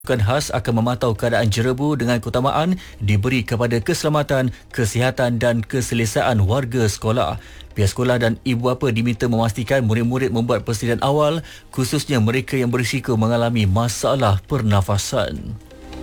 Pasukan khas akan memantau keadaan jerebu dengan keutamaan diberi kepada keselamatan, kesihatan dan keselesaan warga sekolah. Pihak sekolah dan ibu bapa diminta memastikan murid-murid membuat persediaan awal, khususnya mereka yang berisiko mengalami masalah pernafasan.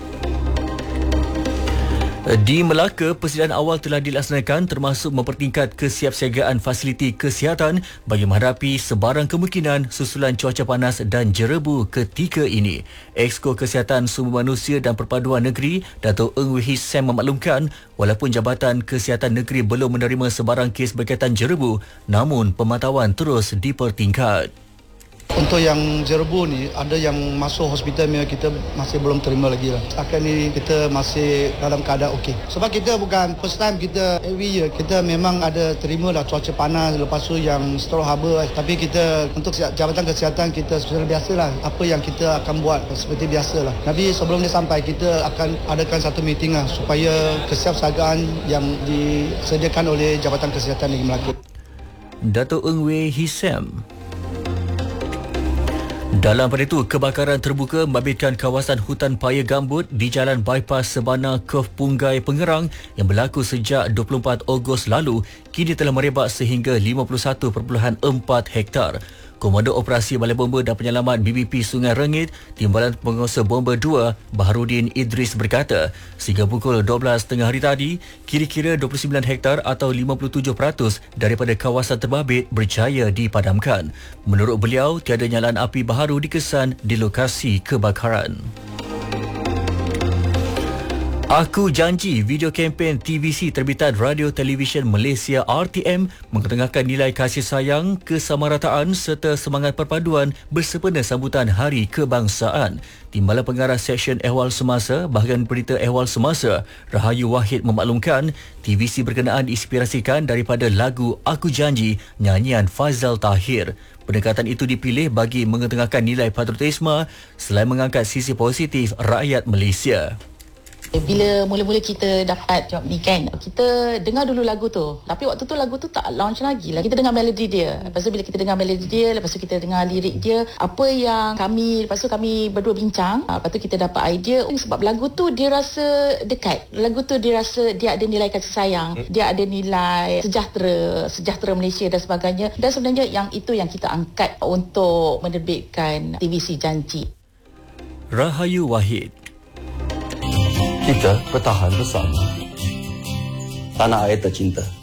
Di Melaka, persediaan awal telah dilaksanakan termasuk mempertingkat kesiapsiagaan fasiliti kesihatan bagi menghadapi sebarang kemungkinan susulan cuaca panas dan jerebu ketika ini. Exco Kesihatan Sumber Manusia dan Perpaduan Negeri, Dato' Ng Wee Sam memaklumkan walaupun Jabatan Kesihatan Negeri belum menerima sebarang kes berkaitan jerebu, namun pemantauan terus dipertingkat. Untuk yang jerebu ni, ada yang masuk hospital memang kita masih belum terima lagi lah. Setakat ni kita masih dalam keadaan okey. Sebab kita bukan first time kita every year. Kita memang ada terima lah cuaca panas, lepas tu yang straw harbor. Tapi kita untuk Jabatan Kesihatan kita seperti biasa lah. Apa yang kita akan buat seperti biasa lah. Tapi sebelum dia sampai, kita akan adakan satu meeting lah supaya kesiapsiagaan yang disediakan oleh Jabatan Kesihatan Negeri Melaka. Dato' Ng Wee Sam. Dalam pada itu, kebakaran terbuka membabitkan kawasan hutan paya gambut di Jalan Bypass Sebana Kef Punggai Pengerang yang berlaku sejak 24 Ogos lalu kini telah merebak sehingga 51.4 hektar. Komando Operasi Balai Bomba dan Penyelamat BBP Sungai Rengit, Timbalan Penguasa Bomba 2 Baharudin Idris berkata, sehingga pukul 12.30 hari tadi, kira-kira 29 hektar atau 57% daripada kawasan terbabit berjaya dipadamkan. Menurut beliau, tiada nyalaan api baharu dikesan di lokasi kebakaran. Aku Janji, video kempen TVC terbitan Radio Televisyen Malaysia RTM mengetengahkan nilai kasih sayang, kesamarataan serta semangat perpaduan bersempena sambutan Hari Kebangsaan. Timbalan Pengarah Seksyen Ehwal Semasa, bahagian berita Ehwal Semasa, Rahayu Wahid memaklumkan TVC berkenaan diinspirasikan daripada lagu Aku Janji nyanyian Faizal Tahir. Pendekatan itu dipilih bagi mengetengahkan nilai patriotisme selain mengangkat sisi positif rakyat Malaysia. Bila mula-mula kita dapat job ni kan, kita dengar dulu lagu tu. Tapi waktu tu lagu tu tak launch lagi lah. Kita dengar melodi dia. Lepas tu bila kita dengar melodi dia, lepas tu kita dengar lirik dia, apa yang lepas tu kami berdua bincang. Lepas tu kita dapat idea sebab lagu tu dia rasa dekat. Lagu tu dia rasa dia ada nilai kasih sayang, dia ada nilai sejahtera Malaysia dan sebagainya. Dan sebenarnya yang itu yang kita angkat untuk menerbitkan TVC Janji. Rahayu Wahid. Kita bertahan bersama. Tanah air tercinta.